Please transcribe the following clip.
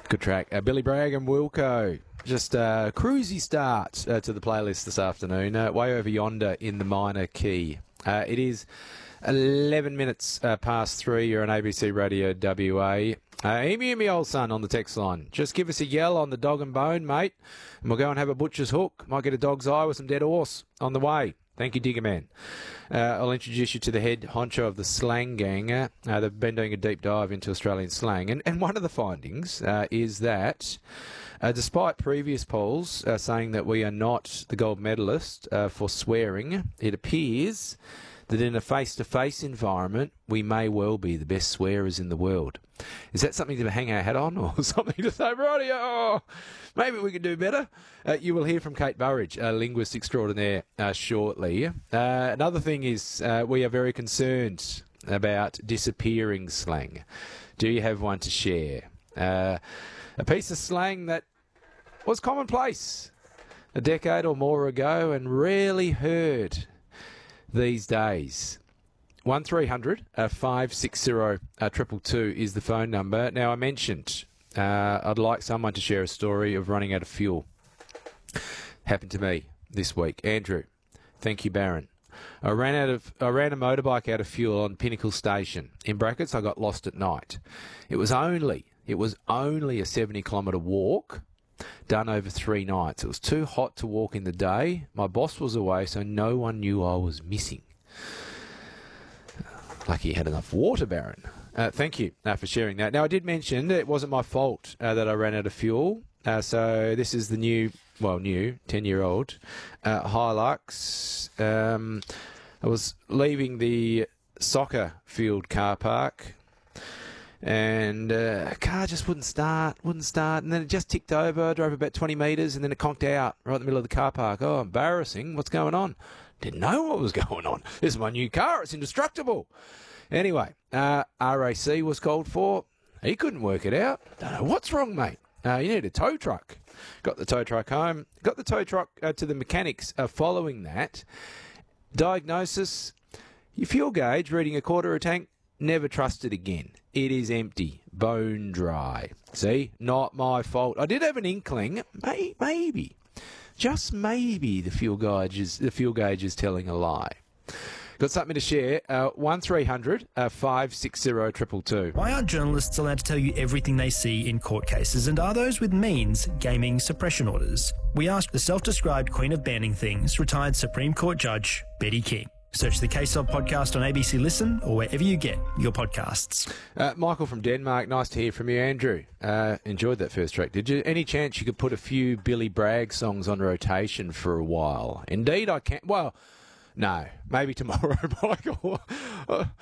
Good track. Billy Bragg and Wilco. Just a cruisy start to the playlist this afternoon. Way over yonder in the minor key. It is 11 minutes past 3. You're on ABC Radio WA. Amy, old son, on the text line. Just give us a yell on the dog and bone, mate, and we'll go and have a butcher's hook. Might get a dog's eye with some dead horse on the way. Thank you, Digger Man. I'll introduce you to the head honcho of the Slang Gang. They've been doing a deep dive into Australian slang. And one of the findings is that despite previous polls saying that we are not the gold medalist for swearing, it appears that in a face-to-face environment, we may well be the best swearers in the world. Is that something to hang our hat on, or something to say, righty, maybe we could do better? You will hear from Kate Burridge, a linguist extraordinaire, shortly. Another thing is we are very concerned about disappearing slang. Do you have one to share? A piece of slang that was commonplace a decade or more ago and rarely heard these days. 1300 560 222 is the phone number. Now, I mentioned I'd like someone to share a story of running out of fuel. Happened to me this week. Andrew, thank you, Baron. I ran a motorbike out of fuel on Pinnacle Station. In brackets, I got lost at night. It was only a 70-kilometre walk done over 3 nights. It was too hot to walk in the day. My boss was away, so no one knew I was missing. Lucky you had enough water, Baron. Thank you for sharing that. Now, I did mention it wasn't my fault that I ran out of fuel. So this is the new 10-year-old Hilux. I was leaving the soccer field car park, and car just wouldn't start, and then it just ticked over. I drove about 20 metres, and then it conked out right in the middle of the car park. Oh, embarrassing. What's going on? Didn't know what was going on. This is my new car. It's indestructible. Anyway, RAC was called for. He couldn't work it out. Don't know what's wrong, mate. You need a tow truck. Got the tow truck home. Got the tow truck to the mechanics following that. Diagnosis, your fuel gauge reading a quarter of a tank, never trust it again. It is empty, bone dry. See, not my fault. I did have an inkling, maybe, just maybe the fuel gauge is telling a lie. Got something to share. 1300 560 222. Why aren't journalists allowed to tell you everything they see in court cases, and are those with means gaming suppression orders? We asked the self-described queen of banning things, retired Supreme Court Judge Betty King. Search the Case Of podcast on ABC Listen or wherever you get your podcasts. Michael from Denmark, nice to hear from you. Andrew, enjoyed that first track, did you? Any chance you could put a few Billy Bragg songs on rotation for a while? Indeed, I can. Well, no, maybe tomorrow, Michael.